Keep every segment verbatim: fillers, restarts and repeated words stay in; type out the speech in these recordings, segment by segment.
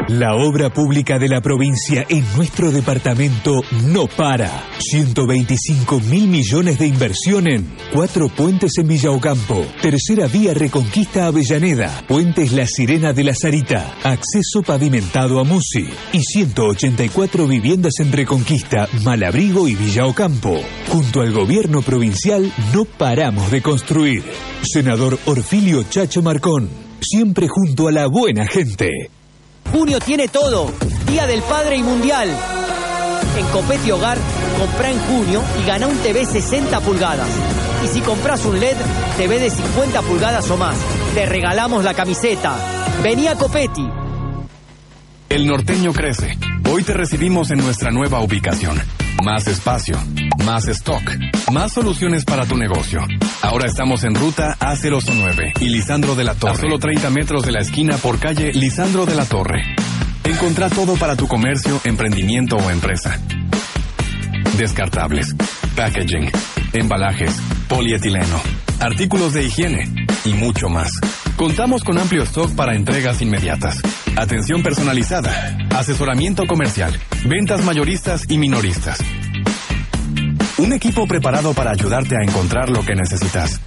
La obra pública de la provincia en nuestro departamento no para. ciento veinticinco mil millones de inversión en cuatro puentes en Villa Ocampo, tercera vía Reconquista Avellaneda, puentes La Sirena de la Sarita, acceso pavimentado a Musi y ciento ochenta y cuatro viviendas en Reconquista, Malabrigo y Villa Ocampo. Junto al gobierno provincial no paramos de construir. Senador Orfilio Chacho Marcón, siempre junto a la buena gente. Junio tiene todo, Día del Padre y Mundial. En Copeti Hogar, comprá en junio y gana un T V sesenta pulgadas. Y si compras un L E D, T V de cincuenta pulgadas o más. Te regalamos la camiseta. Vení a Copeti. El norteño crece. Hoy te recibimos en nuestra nueva ubicación. Más espacio, más stock, más soluciones para tu negocio. Ahora estamos en ruta A cero nueve y Lisandro de la Torre, a solo treinta metros de la esquina por calle Lisandro de la Torre. Encontrá todo para tu comercio, emprendimiento o empresa. Descartables, packaging, embalajes, polietileno, artículos de higiene y mucho más. Contamos con amplio stock para entregas inmediatas, atención personalizada, asesoramiento comercial, ventas mayoristas y minoristas. Un equipo preparado para ayudarte a encontrar lo que necesitas.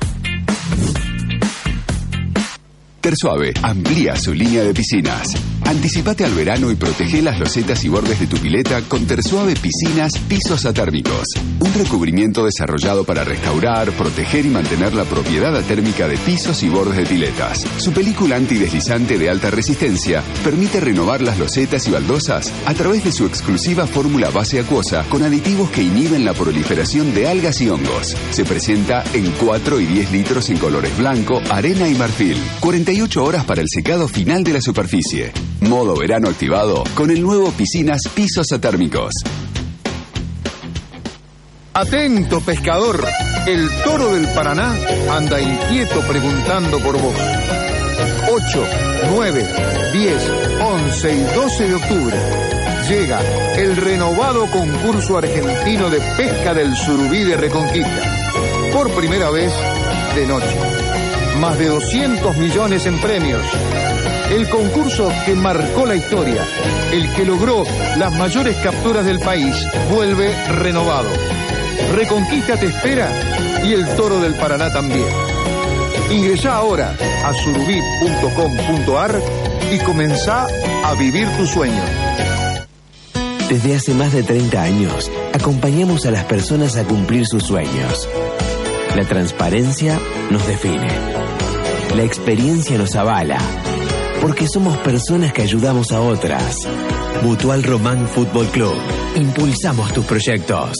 Tersuave amplía su línea de piscinas. Anticipate al verano y protege las losetas y bordes de tu pileta con Tersuave Piscinas Pisos Atérmicos. Un recubrimiento desarrollado para restaurar, proteger y mantener la propiedad térmica de pisos y bordes de piletas. Su película antideslizante de alta resistencia permite renovar las losetas y baldosas a través de su exclusiva fórmula base acuosa con aditivos que inhiben la proliferación de algas y hongos. Se presenta en cuatro y diez litros en colores blanco, arena y marfil. cuarenta y ocho horas para el secado final de la superficie. Modo verano activado con el nuevo Piscinas Pisos Atérmicos. Atento, pescador. El toro del Paraná anda inquieto preguntando por vos. ocho, nueve, diez, once y doce de octubre llega el renovado concurso argentino de pesca del surubí de Reconquista. Por primera vez de noche. Más de doscientos millones en premios. El concurso que marcó la historia, el que logró las mayores capturas del país, vuelve renovado. Reconquista te espera y el Toro del Paraná también. Ingresá ahora a surubí punto com punto ar y comenzá a vivir tu sueño. Desde hace más de treinta años, acompañamos a las personas a cumplir sus sueños. La transparencia nos define. La experiencia nos avala. Porque somos personas que ayudamos a otras. Mutual Román Fútbol Club. Impulsamos tus proyectos.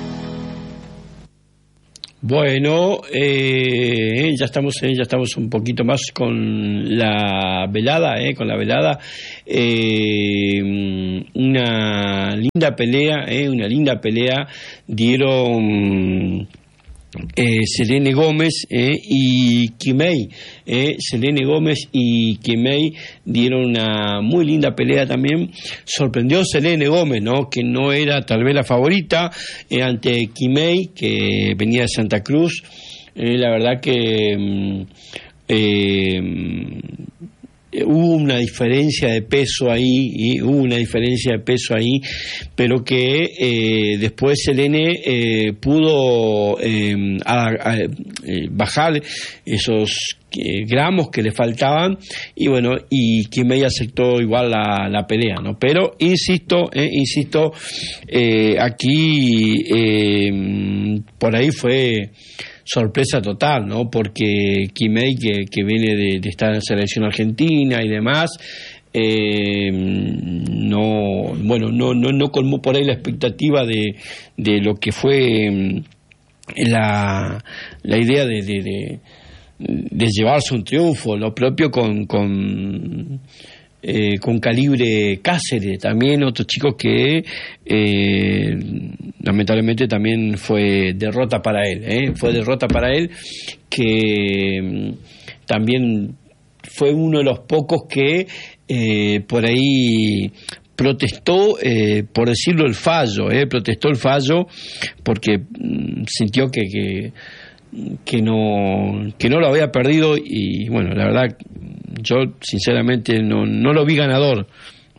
Bueno, eh, ya estamos, eh, ya estamos un poquito más con la velada, eh, con la velada. Eh, una linda pelea, eh, una linda pelea dieron. Eh, Selene Gómez eh, y Quimei, eh, Selene Gómez y Quimei dieron una muy linda pelea también. Sorprendió Selene Gómez, ¿no? Que no era tal vez la favorita eh, ante Quimei, que venía de Santa Cruz. Eh, la verdad que eh, hubo una diferencia de peso ahí, y hubo una diferencia de peso ahí, pero que eh, después Selene eh, pudo eh, a, a, eh, bajar esos eh, gramos que le faltaban, y bueno, y Quimei aceptó igual la, la pelea, ¿no? Pero insisto, eh, insisto, eh, aquí eh, por ahí fue sorpresa total, ¿no? Porque Quimei, que, que viene de, de estar en la selección argentina y demás, eh, no, bueno, no, no, no colmó por ahí la expectativa de, de lo que fue la, la idea de, de, de, de llevarse un triunfo, lo propio con, con Eh, con Calibre Cáceres, también otro chico que eh, lamentablemente también fue derrota para él, ¿eh? fue derrota para él, que mm, también fue uno de los pocos que eh, por ahí protestó, eh, por decirlo, el fallo, eh, protestó el fallo porque mm, sintió que, que que no que no lo había perdido, y bueno, la verdad yo sinceramente no no lo vi ganador,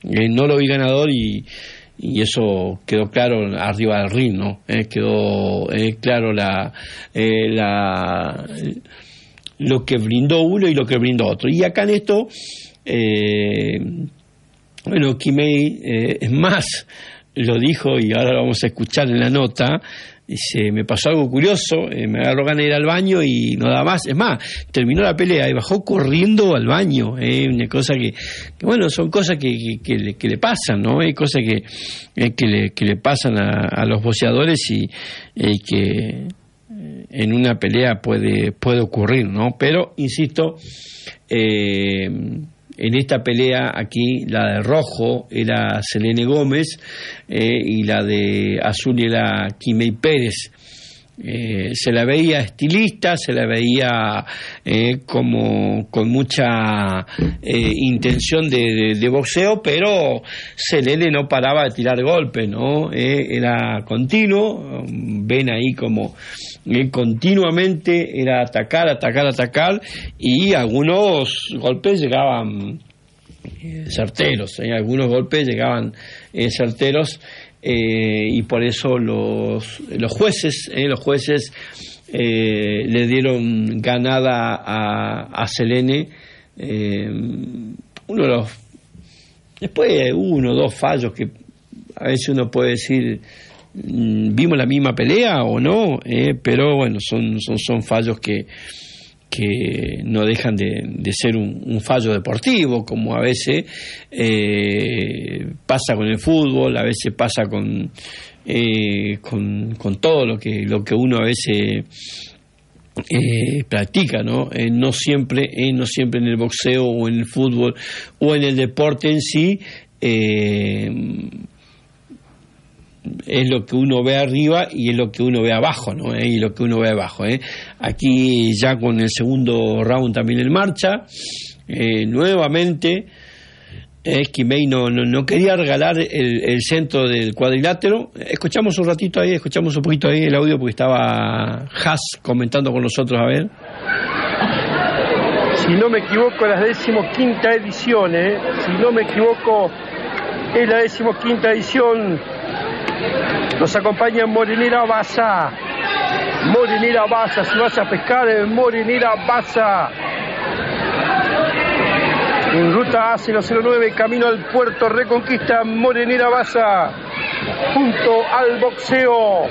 Eh, no lo vi ganador y, y eso quedó claro arriba del ring, ¿no? Eh, quedó eh, claro la, eh, la lo que brindó uno y lo que brindó otro. Y acá en esto, eh, bueno, Kimei, eh, es más, lo dijo y ahora lo vamos a escuchar en la nota. Dice, me pasó algo curioso, eh, me agarró ganas de ir al baño y no da más. Es más, terminó la pelea y bajó corriendo al baño. Eh, una cosa que, que, bueno, son cosas que, que, que, le, que le pasan, ¿no? Hay cosas que, eh, que, le, que le pasan a, a los boxeadores y eh, que en una pelea puede, puede ocurrir, ¿no? Pero, insisto, eh, en esta pelea aquí, la de rojo era Selene Gómez eh, y la de azul era Kimei Pérez. Eh, se la veía estilista, se la veía eh, como con mucha eh, intención de, de, de boxeo, pero Selene no paraba de tirar golpes, ¿no? Eh, era continuo, ven ahí como eh, continuamente era atacar, atacar, atacar, y algunos golpes llegaban eh, certeros, eh, algunos golpes llegaban eh, certeros. Eh, y por eso los los jueces eh, los jueces eh, le dieron ganada a, a Selene. Eh, uno de los después uno o dos fallos que a veces uno puede decir vimos la misma pelea o no, eh, pero bueno, son son son fallos que que no dejan de, de ser un, un fallo deportivo, como a veces eh, pasa con el fútbol, a veces pasa con, eh, con, con todo lo que, lo que uno a veces eh, practica, ¿no? Eh, no siempre, eh, no siempre en el boxeo o en el fútbol o en el deporte en sí, eh, es lo que uno ve arriba y es lo que uno ve abajo, ¿no? ¿Eh? Y lo que uno ve abajo, ¿eh? Aquí ya con el segundo round también en marcha, eh, nuevamente eh, Kimei no, no, no quería regalar el, el centro del cuadrilátero. Escuchamos un ratito ahí, escuchamos un poquito ahí el audio porque estaba Haas comentando con nosotros, a ver. Si no me equivoco, la decimoquinta edición, ¿eh? Si no me equivoco, es la decimoquinta edición. Nos acompaña Morenera Baza. Morenera Baza, si vas a pescar, Morenera Baza. En ruta A cero cero nueve, camino al puerto Reconquista, Morenera Baza, junto al boxeo.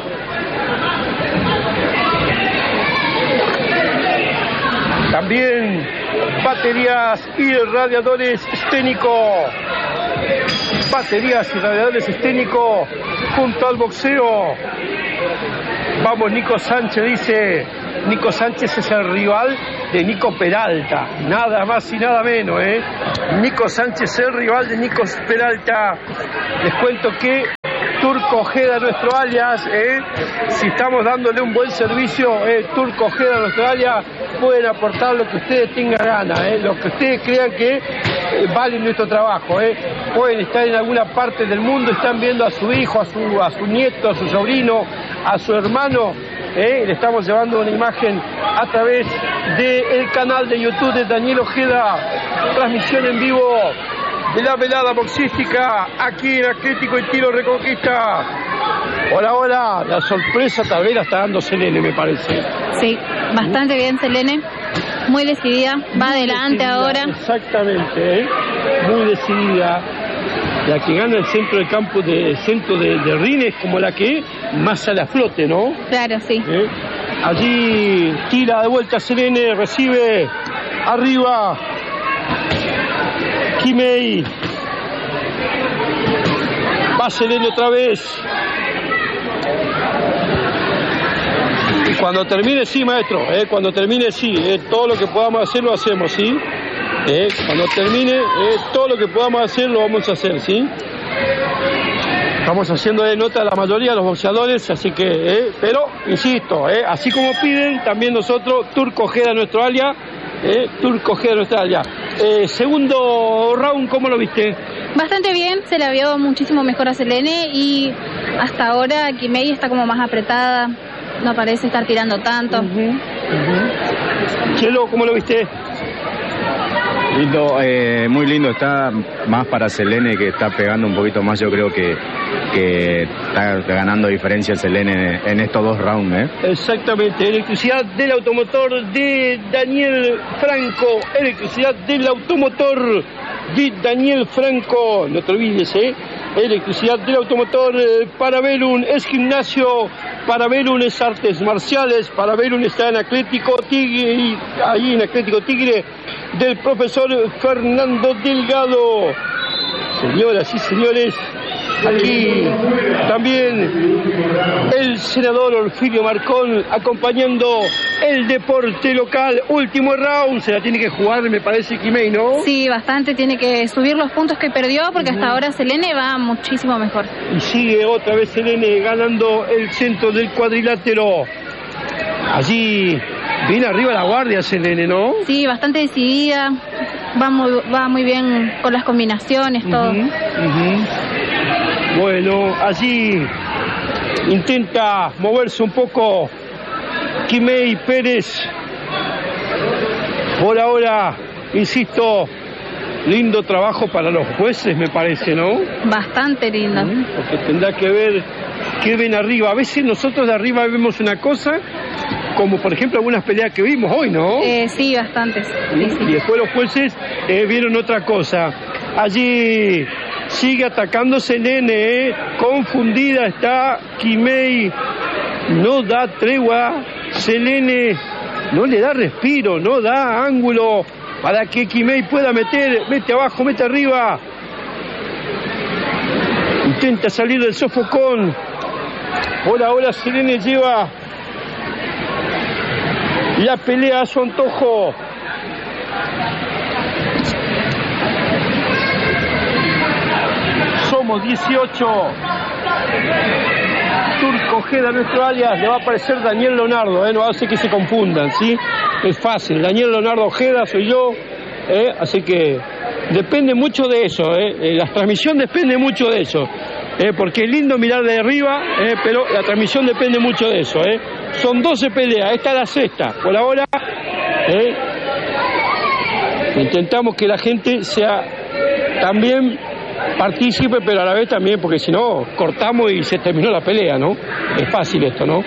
También baterías y radiadores Esténico. Baterías y radiadores Esténico junto al boxeo. Vamos, Nico Sánchez dice. Nico Sánchez es el rival de Nico Peralta, nada más y nada menos, ¿eh? Nico Sánchez es el rival de Nico Peralta. Les cuento que Turco Ojeda, nuestro alias, ¿eh? Si estamos dándole un buen servicio, eh, Turco Ojeda, nuestro alias, pueden aportar lo que ustedes tengan ganas, ¿eh? Lo que ustedes crean que eh, vale nuestro trabajo, ¿eh? Pueden estar en alguna parte del mundo, están viendo a su hijo, a su, a su nieto, a su sobrino, a su hermano, ¿eh? Le estamos llevando una imagen a través del canal de YouTube de Daniel Ojeda, transmisión en vivo de la velada boxística aquí en Atlético y Tiro Reconquista. Hola, hola, la sorpresa tal vez la está dando Selene, me parece. Sí, bastante bien Selene, muy decidida, va muy adelante decidida, ahora. Exactamente, ¿eh? Muy decidida. La que gana el centro del campo, de centro de, de ring es como la que más sale a flote, ¿no? Claro, sí. ¿Eh? Allí tira de vuelta Selene, recibe arriba Kimei. Va Selene otra vez. Y cuando termine, sí, maestro. Eh, cuando termine, sí. Eh, todo lo que podamos hacer, lo hacemos, ¿sí? Eh, cuando termine, eh, todo lo que podamos hacer, lo vamos a hacer, ¿sí? Estamos haciendo de nota a la mayoría de los boxeadores, así que, eh, pero, insisto, eh, así como piden, también nosotros, Turco Ojeda, nuestro alias, eh, Turco Ojeda, nuestra alias. Eh, segundo round, ¿cómo lo viste? Bastante bien, se la vio muchísimo mejor a Selene y hasta ahora Kimei está como más apretada, no parece estar tirando tanto. Uh-huh, uh-huh. Chelo, ¿cómo lo viste? Lindo, eh, muy lindo, está más para Selene, que está pegando un poquito más. Yo creo que, que está ganando diferencia Selene en estos dos rounds, ¿eh? Exactamente, electricidad del automotor de Daniel Franco, electricidad del automotor de Daniel Franco, no te olvides, ¿eh? Electricidad del automotor, eh, Parabellum es gimnasio, Parabellum es artes marciales, Parabellum está en Atlético Tigre, ahí en Atlético Tigre, del profesor Fernando Delgado. Señoras y señores, aquí también el senador Orfilio Marcón acompañando el deporte local. Último round, se la tiene que jugar, me parece, Quimei, ¿no? Sí, bastante, tiene que subir los puntos que perdió porque hasta ahora Selene va muchísimo mejor. Y sigue otra vez Selene ganando el centro del cuadrilátero. Allí viene arriba la guardia Selene, ¿no? Sí, bastante decidida, va muy, va muy bien con las combinaciones, todo. Uh-huh, uh-huh. Bueno, allí intenta moverse un poco Quimei Pérez. Por ahora, insisto, lindo trabajo para los jueces, me parece, ¿no? Bastante lindo. Uh-huh, porque tendrá que ver qué ven arriba. A veces nosotros de arriba vemos una cosa, como por ejemplo algunas peleas que vimos hoy, ¿no? Eh, sí, bastantes. Sí, sí. Y después los jueces eh, vieron otra cosa. Allí sigue atacando Selene, ¿eh? Confundida está Quimei, no da tregua, Selene no le da respiro, no da ángulo para que Quimei pueda meter, mete abajo, mete arriba, intenta salir del sofocón. Por ahora Selene lleva la pelea a su antojo. Somos dieciocho. Turco Ojeda, nuestro alias, le va a aparecer Daniel Leonardo, ¿eh? No hace que se confundan, ¿sí? Es fácil, Daniel Leonardo Ojeda soy yo, ¿eh? Así que depende mucho de eso, ¿eh? La transmisión depende mucho de eso, ¿eh? Porque es lindo mirar de arriba, ¿eh? Pero la transmisión depende mucho de eso, ¿eh? Son doce peleas, esta es la sexta, por ahora, ¿eh? Intentamos que la gente sea también partícipe, pero a la vez también, porque si no, cortamos y se terminó la pelea, ¿no? Es fácil esto, ¿no?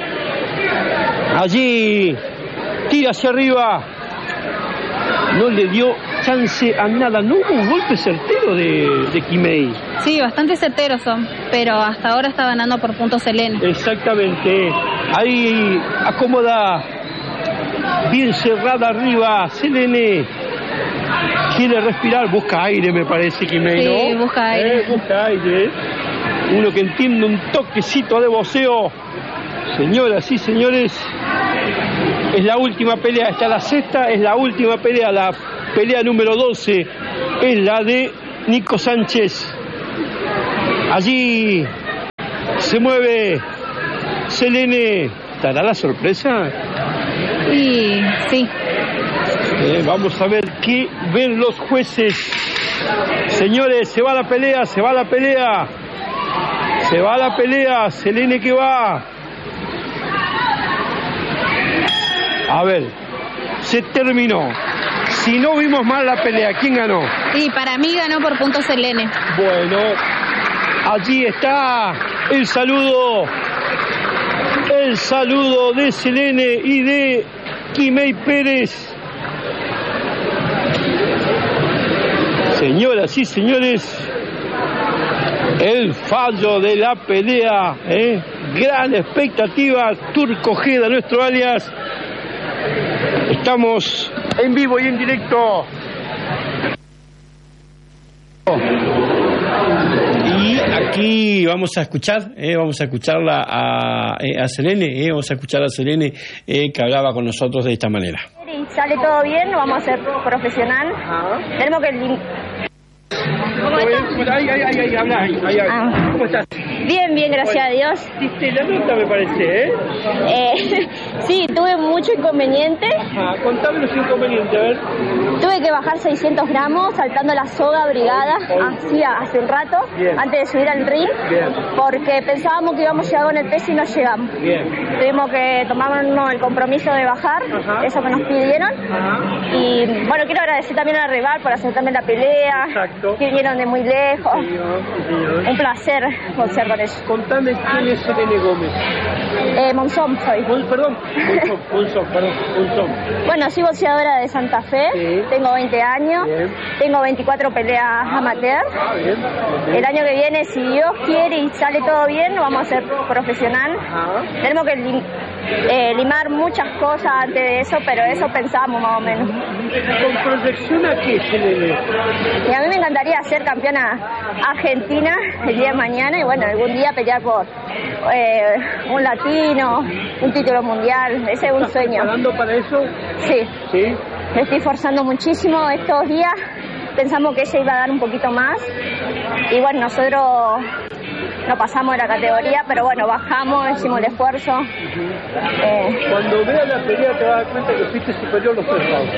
Allí, tira hacia arriba, no le dio chance a nada, no hubo un golpe certero de, de Quimei. Sí, bastante certeros son, pero hasta ahora está ganando por puntos Selene. Exactamente, ahí acomoda, bien cerrada arriba, Selene. Quiere respirar, busca aire, me parece, Quimei, ¿no? Sí, busca aire. Eh, busca aire. Uno que entiende un toquecito de boxeo. Señoras y señores, es la última pelea, está la sexta, es la última pelea, la pelea número doce, es la de Nico Sánchez. Allí se mueve Selene. ¿Dará la sorpresa? Y sí. Eh, vamos a ver qué ven los jueces. Señores, se va la pelea, se va la pelea. Se va la pelea, Selene que va. A ver, se terminó. Si no vimos mal la pelea, ¿quién ganó? Y para mí ganó por puntos Selene. Bueno, allí está el saludo. El saludo de Selene y de Quimei Pérez. Señoras y señores, el fallo de la pelea, ¿eh? Gran expectativa, Turco Ojeda, nuestro alias. Estamos en vivo y en directo. Y aquí vamos a escuchar, eh, vamos a escucharla a, a Selene, eh, vamos a escuchar a Selene eh, que hablaba con nosotros de esta manera. Sale todo bien, vamos a ser profesional. Tenemos que... ¿Cómo estás? Ahí, ahí, ahí, ahí, habla, ahí, ahí, ahí. Ah. ¿Cómo estás? Bien, bien, gracias a Dios. Diste la nota, me parece, ¿eh? eh sí, tuve mucho inconveniente. Ajá, contame los inconvenientes, a ver. Tuve que bajar seiscientos gramos saltando la soga brigada, hacía hace un rato, bien, antes de subir al ring, bien, porque pensábamos que íbamos a llegar con el peso y no llegamos. Bien. Tuvimos que tomarnos el compromiso de bajar, ajá, eso que nos pidieron. Ajá. Y bueno, quiero agradecer también a rival por aceptarme la pelea. Exacto. Que vinieron de muy lejos. Sí, señor, sí, señor. Un placer boxear con ellos. Contame quién es Selene Gómez. Eh, Monzón soy. Mon, perdón, Monzón, Monzón, perdón, Monzón. Bueno, soy boxeadora de Santa Fe, sí, tengo veinte años, bien, tengo veinticuatro peleas amateur. Ah, bien, bien. El año que viene, si Dios quiere y sale todo bien, vamos a ser profesional. Ajá. Tenemos que lim eh, limar muchas cosas antes de eso, pero eso pensamos más o menos. ¿Con proyección a qué, Selene? Y a mí me encantaría ser campeona argentina el día de mañana y bueno, algún día pelear por eh, un latino, un título mundial. Ese es un sueño. ¿Estás preparando para eso? Sí. ¿Sí? Me estoy forzando muchísimo estos días. Pensamos que ella iba a dar un poquito más. Y bueno, nosotros no pasamos de la categoría, pero bueno, bajamos, hicimos el esfuerzo. Uh-huh. eh, Cuando veas la pelea te vas a dar cuenta que fuiste superior los tres rounds.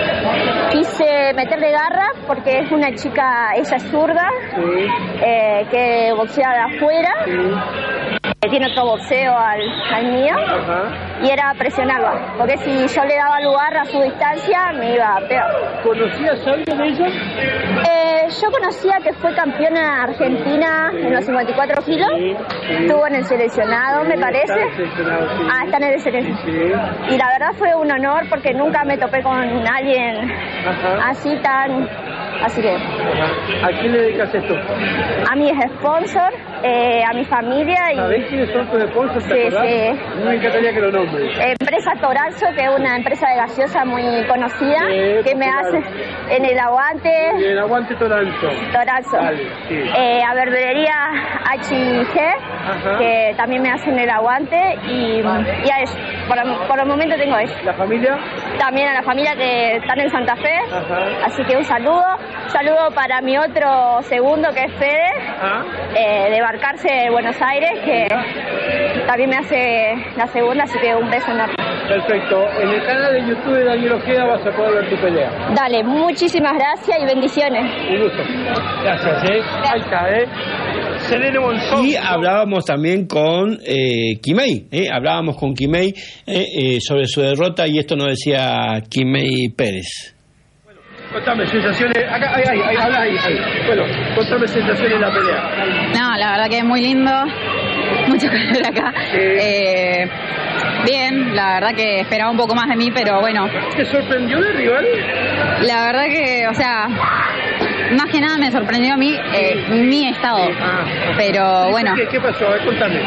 Quise meterle garra porque es una chica, ella es zurda, sí, eh, que boxea de afuera. Sí. Tiene otro boxeo al, al mío. Ajá. Y era presionarla, porque si yo le daba lugar a su distancia me iba peor. ¿Conocías a alguien de ella? Eh, yo conocía que fue campeona argentina, sí, en los cincuenta y cuatro kilos, sí, sí, estuvo en el seleccionado, sí, me parece. Está en el seleccionado, sí. Ah, está en el seleccionado. Sí. Y la verdad fue un honor porque nunca me topé con alguien, ajá, así tan... Así que... Ajá. ¿A quién le dedicas esto? A mi sponsor, eh, a mi familia y... ¿Sabés quiénes son tus sponsors? Sí, sí. A mí me encantaría que lo nombres. Empresa Torazzo, que es una empresa de gaseosa muy conocida, sí, que me hace en el aguante... En el aguante Torazzo. Torazzo. Vale, sí. Eh, a Verdulería H I G, ajá, que también me hacen el aguante y, y a ellos. Por, por el momento tengo eso. ¿La familia? También a la familia que están en Santa Fe, ajá, así que un saludo. Un saludo para mi otro segundo que es Fede, ¿ah? eh, de Barcarse de Buenos Aires, que también me hace la segunda, así que un beso enorme. Perfecto. En el canal de YouTube de Daniel Ojeda vas a poder ver tu pelea. Dale, muchísimas gracias y bendiciones. Un gusto. Gracias, ¿eh? Ahí está, ¿eh? Selene Monzón. Y hablábamos también con eh, Quimei, ¿eh? hablábamos con Quimei eh, eh, sobre su derrota y esto nos decía Quimei Pérez. Contame sensaciones, acá, ahí, ahí, ahí, habla ahí, ahí. Bueno, contame sensaciones de la pelea. No, la verdad que es muy lindo, mucho calor acá. Sí. Eh, bien, la verdad que esperaba un poco más de mí, pero bueno. ¿Te sorprendió el rival? La verdad que, o sea, más que nada me sorprendió a mí eh, mi estado, sí. ah, pero bueno. ¿Qué, qué pasó? A ver, contame.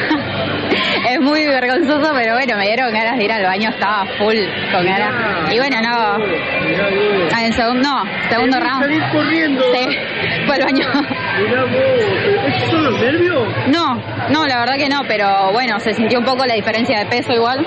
Es muy vergonzoso, pero bueno, me dieron ganas de ir al baño, estaba full con ganas. Y bueno, no. En el segundo, no, segundo round. ¿Salir corriendo? Sí, fue al baño. Mirá vos, ¿esos son los nervios? No, no, la verdad que no, pero bueno, se sintió un poco la diferencia de peso igual.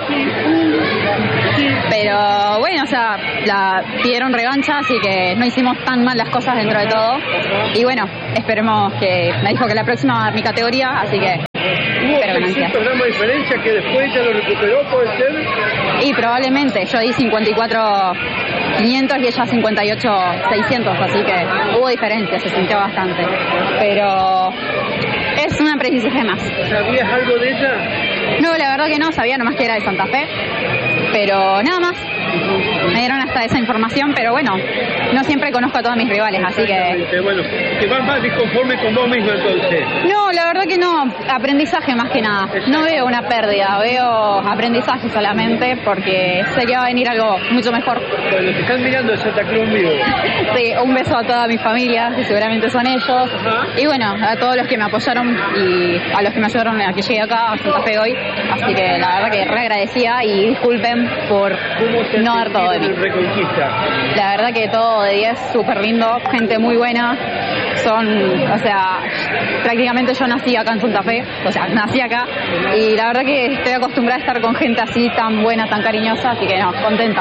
Sí. Pero bueno, o sea, la pidieron revancha, así que no hicimos tan mal las cosas dentro de todo. Y bueno, esperemos que, me dijo que la próxima mi categoría, así que... ¿Hubo seiscientos gramos de diferencia que después ya lo recuperó, puede ser? Y probablemente, yo di cincuenta y cuatro quinientos y ella cincuenta y ocho seiscientos, así que hubo diferencia, se sintió bastante. Pero es un aprendizaje más. ¿Sabías algo de ella? No, la verdad que no, sabía nomás que era de Santa Fe, pero nada más. Me dieron hasta esa información, pero bueno, no siempre conozco a todos mis rivales, así que... Bueno, ¿te vas más disconforme con vos mismo entonces? No, la verdad que no, aprendizaje más que nada. Exacto. No veo una pérdida, veo aprendizaje solamente, porque sé que va a venir algo mucho mejor. Bueno, te están mirando de Santa Cruz vivo. Sí, un beso a toda mi familia, que seguramente son ellos. Ajá. Y bueno, a todos los que me apoyaron y a los que me ayudaron a que llegue acá, a Santa Fe hoy. Así que la verdad que re agradecida y disculpen por no dar todo de mí. La verdad que todo de diez, súper lindo, gente muy buena. Son, o sea, prácticamente yo nací acá en Santa Fe, o sea, nací acá. Y la verdad que estoy acostumbrada a estar con gente así, tan buena, tan cariñosa, así que no, contenta.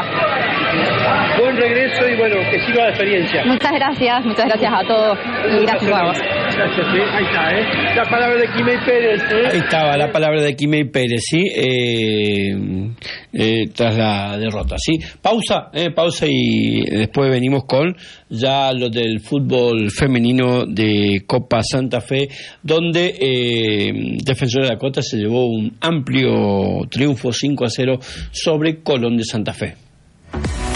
Buen regreso y bueno, que sirva de experiencia. Muchas gracias, muchas gracias a todos y gracias a vos. Gracias, ¿eh? Ahí está, ¿eh? La palabra de Quimei Pérez, ¿eh? Ahí estaba la palabra de Quimei Pérez, ¿sí? Eh, eh, tras la derrota, ¿sí? Pausa, eh, pausa y después venimos con ya lo del fútbol femenino de Copa Santa Fe, donde eh, Defensor de la Costa se llevó un amplio triunfo cinco a cero sobre Colón de Santa Fe.